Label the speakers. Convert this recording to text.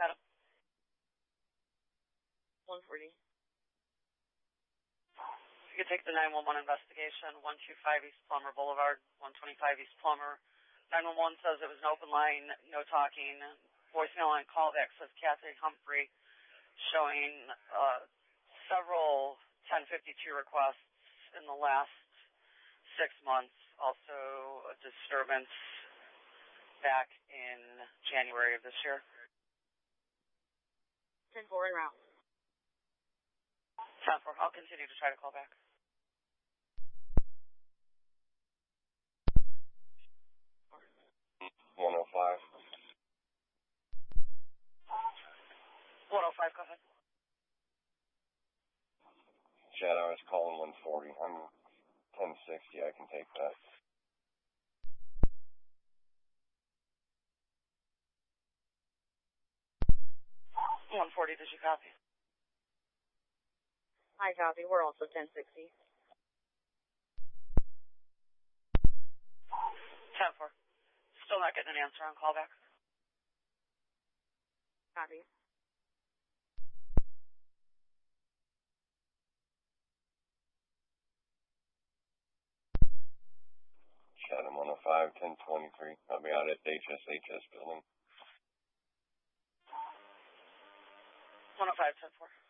Speaker 1: Chatham.
Speaker 2: 140.
Speaker 1: You could take the 911 investigation, 125 East Plummer Boulevard, 125 East Plummer. 911 says it was an open line, no talking. Voicemail on callback says Kathy Humphrey, showing several 1052 requests in the last 6 months. Also a disturbance back in January of this year.
Speaker 2: 10-4 en route.
Speaker 1: 10-4. I'll continue to try to call back.
Speaker 3: One oh five.
Speaker 1: 105, go ahead.
Speaker 3: Chad, I was calling 140. I'm 1060. I can take that.
Speaker 1: One 140, did you copy?
Speaker 2: I copy. We're also 1060.
Speaker 1: 10-4. Still not getting an answer on callback.
Speaker 2: Copy.
Speaker 3: Chatham 105, 1023. I'll be out at HSHS building.
Speaker 1: 105, 10-4.